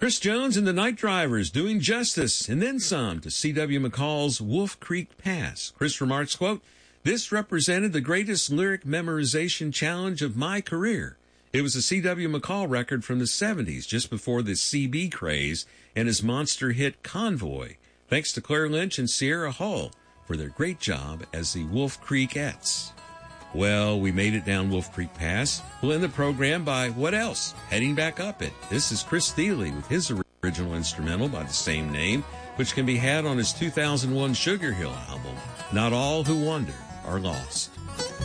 Chris Jones and the Night Drivers doing justice and then some to C.W. McCall's Wolf Creek Pass. Chris remarks, quote, "This represented the greatest lyric memorization challenge of my career. It was a C.W. McCall record from the 70s, just before the CB craze and his monster hit Convoy. Thanks to Claire Lynch and Sierra Hull for their great job as the Wolf Creekettes." Well, we made it down Wolf Creek Pass. We'll end the program by what else? Heading back up it. This is Chris Thile with his original instrumental by the same name, which can be had on his 2001 Sugar Hill album, Not All Who Wander Are Lost.